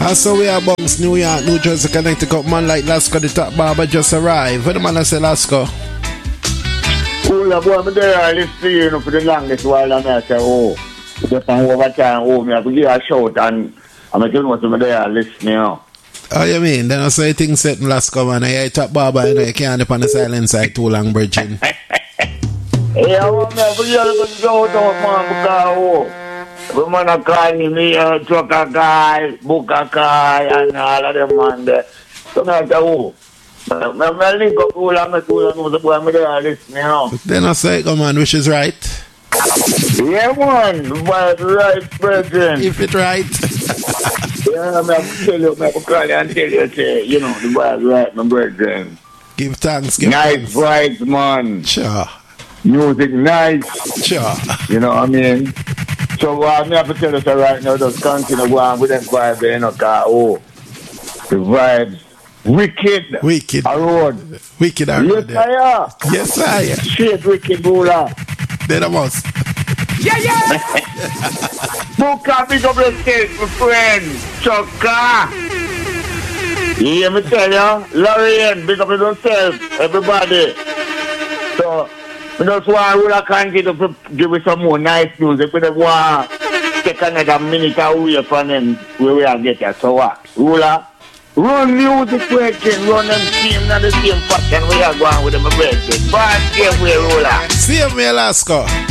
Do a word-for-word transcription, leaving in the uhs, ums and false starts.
And so we are Bunks, New York, New Jersey, Connecticut. Man like Lasco, the top barber just arrived. What the man I say, Lasco? Oh, the boy, I'm there, I listen to you for the longest while. I'm there, I say, oh, just on overtime, oh, me, I could give a shout and I'm going to know what I'm there, listening, you know. Oh, you mean? Then I say things set in Lasco, man. I top barber, you know, you can't dip on the silent side too long, Virgin. Yeah, I want me to give a shout out, man, because, oh, the man are calling me a trucker guy, booker guy, and all of them, man, there. So I say, oh, I'm link up all of my school and know the boy, I'm there, listening, you know. Then I say, come on, which is right? Yeah, man, the boy is right, Virgin. If it right. Yeah, I'm going to tell you, I'm going to call you and tell you, say, you know, the boy is right, my Virgin. Give thanks, give nice thanks. Nice vibes, man. Sure. Music nice. Sure. You know what I mean? So uh, I have to tell you so right now, just continue going with them vibes, you know, because, oh, the vibes, wicked. Wicked. A road. Wicked a road. Yes, I am. Yes, I am. Straight wicked, Bula. Then I must. Yeah, yeah. Booker, pick up yourself, my friend. Chucker. You hear me tell you? Lorraine, pick up yourself, everybody. So, we just want to continue to give us some more nice music. We just want to take another minute away from them where we are getting. So what? Ruler, run music breaking, run them team, not the same fashion we are going with them breaking. But same way, Ruler. Same way, Lasco.